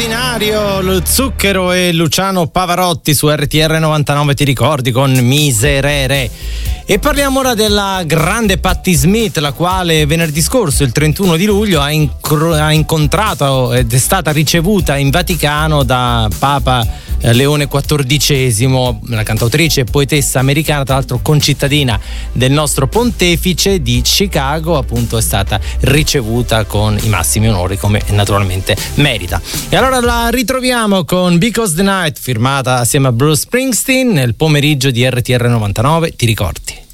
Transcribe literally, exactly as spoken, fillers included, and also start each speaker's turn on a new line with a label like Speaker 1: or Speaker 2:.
Speaker 1: straordinario lo Zucchero e Luciano Pavarotti su R T R novantanove, ti ricordi, con Miserere. E parliamo ora della grande Patti Smith, la quale venerdì scorso, il trentuno di luglio, ha, incro- ha incontrato ed è stata ricevuta in Vaticano da Papa Leone quattordicesimo, la cantautrice e poetessa americana, tra l'altro concittadina del nostro pontefice di Chicago, appunto è stata ricevuta con i massimi onori, come naturalmente merita. E allora la ritroviamo con Because the Night, firmata assieme a Bruce Springsteen, nel pomeriggio di R T R novantanove, ti ricordi?